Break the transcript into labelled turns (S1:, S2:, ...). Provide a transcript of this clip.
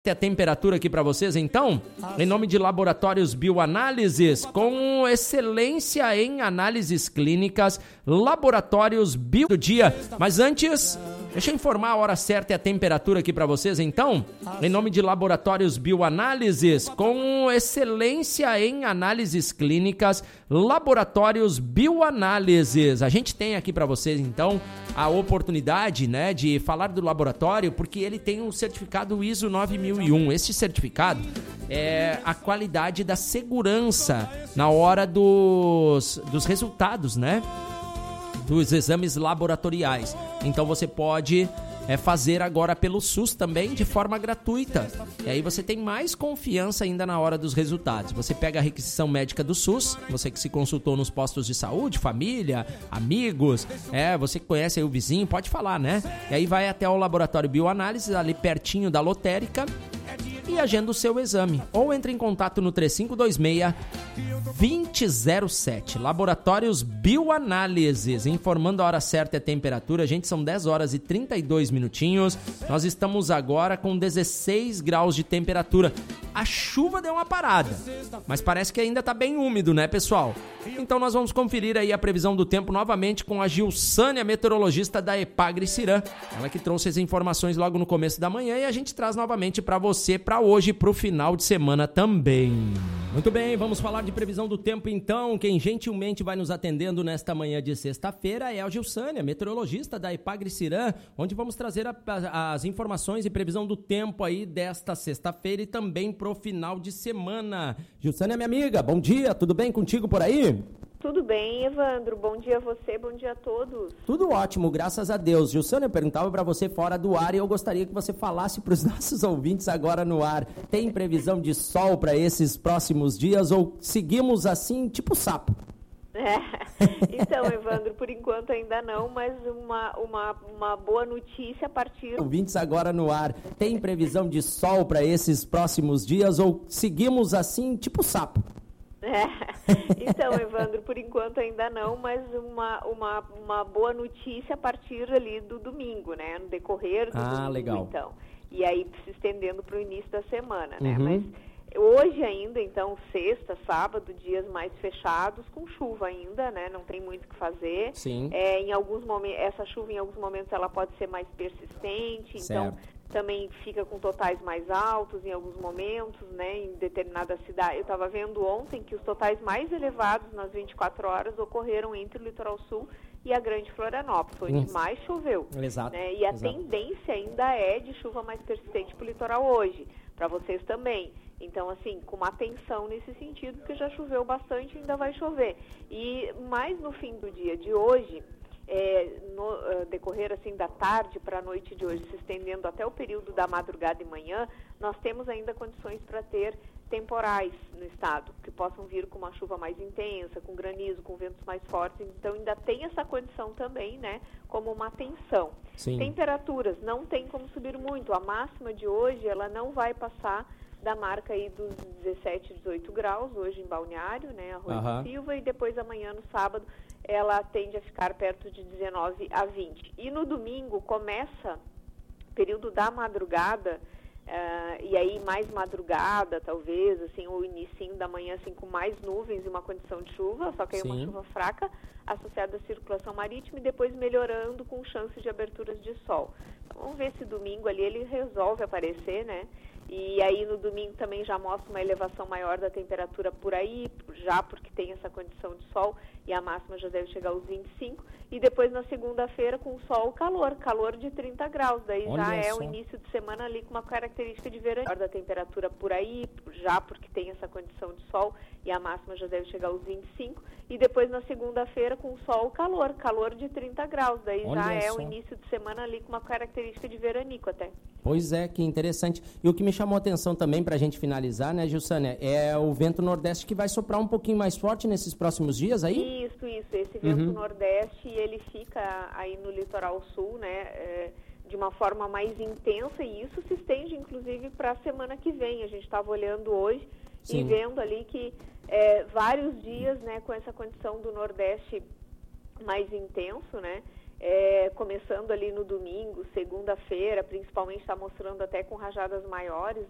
S1: A temperatura aqui para vocês, então, em nome de Laboratórios Bioanálises, com excelência em análises clínicas, Laboratórios Bio do dia. Mas antes, deixa eu informar a hora certa e a temperatura aqui para vocês, então, em nome de Laboratórios Bioanálises, com excelência em análises clínicas, Laboratórios Bioanálises. A gente tem aqui para vocês, então, a oportunidade, né, de falar do laboratório, porque ele tem um certificado ISO 9001. Este certificado é a qualidade da segurança na hora dos resultados, né, dos exames laboratoriais. Então você pode fazer agora pelo SUS também de forma gratuita. E aí você tem mais confiança ainda na hora dos resultados. Você pega a requisição médica do SUS, você que se consultou nos postos de saúde, família, amigos, você que conhece aí o vizinho, pode falar, né? E aí vai até o Laboratório Bioanálises, ali pertinho da lotérica, e agenda o seu exame. Ou entre em contato no 3526-2007. Laboratórios Bioanálises, informando a hora certa e a temperatura. Gente, são 10 horas e 32 minutinhos. Nós estamos agora com 16 graus de temperatura. A chuva deu uma parada, mas parece que ainda tá bem úmido, né, pessoal? Então nós vamos conferir aí a previsão do tempo novamente com a Gilsânia, meteorologista da Epagre-Cirã. Ela que trouxe as informações logo no começo da manhã e a gente traz novamente para você, para hoje e pro final de semana também. Muito bem, vamos falar de previsão do tempo então. Quem gentilmente vai nos atendendo nesta manhã de sexta-feira é a Gilsânia, meteorologista da Epagre-Cirã, onde vamos trazer as informações e previsão do tempo aí desta sexta-feira e também pro final de semana. Gilsânia, minha amiga, bom dia, tudo bem contigo por aí?
S2: Tudo bem, Evandro. Bom dia a você, bom dia a todos.
S1: Tudo ótimo, graças a Deus. Gilsânia, eu perguntava para você fora do ar e eu gostaria que você falasse para os nossos ouvintes agora no ar. Tem previsão de sol para esses próximos dias ou seguimos assim, tipo sapo?
S2: Então, Evandro, por enquanto ainda não, mas uma boa notícia a partir...
S1: Ouvintes agora no ar. Tem previsão de sol para esses próximos dias ou seguimos assim, tipo sapo?
S2: Então, Evandro, por enquanto ainda não, mas uma boa notícia a partir ali do domingo, né? No decorrer do domingo,
S1: legal.
S2: Então. E aí se estendendo para o início da semana, né? Mas hoje ainda, então, sexta, sábado, dias mais fechados, com chuva ainda, né? Não tem muito o que fazer.
S1: Sim.
S2: Em alguns momentos, essa chuva em alguns momentos ela pode ser mais persistente,
S1: certo.
S2: Então também fica com totais mais altos em alguns momentos, né, em determinada cidade. Eu estava vendo ontem que os totais mais elevados nas 24 horas ocorreram entre o Litoral Sul e a Grande Florianópolis, onde mais choveu.
S1: Exato.
S2: Né, e a tendência ainda é de chuva mais persistente para o litoral hoje, para vocês também. Então, assim, com uma atenção nesse sentido, porque já choveu bastante e ainda vai chover. E mais no fim do dia de hoje... no decorrer assim da tarde para a noite de hoje, se estendendo até o período da madrugada e manhã, nós temos ainda condições para ter temporais no estado, que possam vir com uma chuva mais intensa, com granizo, com ventos mais fortes. Então ainda tem essa condição também, né, como uma atenção.
S1: Sim. Temperaturas,
S2: não tem como subir muito. A máxima de hoje, ela não vai passar da marca aí dos 17, 18 graus, hoje em Balneário, né, Arroio do Silva, e depois amanhã no sábado ela tende a ficar perto de 19 a 20. E no domingo começa período da madrugada, e aí mais madrugada, talvez, assim, o início da manhã, assim, com mais nuvens e uma condição de chuva, só que aí uma chuva fraca associada à circulação marítima e depois melhorando com chance de aberturas de sol. Então, vamos ver se domingo ali ele resolve aparecer, né? E aí no domingo também já mostra uma elevação maior da temperatura por aí, já porque tem essa condição de sol e a máxima já deve chegar aos 25. E depois na segunda-feira com sol, calor de 30 graus. Daí já é o início de semana ali com uma característica de verão. Da temperatura por aí, já porque tem essa condição de sol e a máxima já deve chegar aos 25. E depois na segunda-feira com sol, calor de 30 graus. Daí já é o início de semana ali com uma característica de veranico até.
S1: Pois é, que interessante. E o que me chamou a atenção também, para a gente finalizar, né, Gilsânia, é o vento nordeste que vai soprar um pouquinho mais forte nesses próximos dias aí?
S2: Isso. Esse vento nordeste, ele fica aí no litoral sul, né, de uma forma mais intensa, e isso se estende, inclusive, para a semana que vem. A gente estava olhando hoje e vendo ali que vários dias, né, com essa condição do nordeste mais intenso, né, começando ali no domingo, segunda-feira, principalmente está mostrando até com rajadas maiores,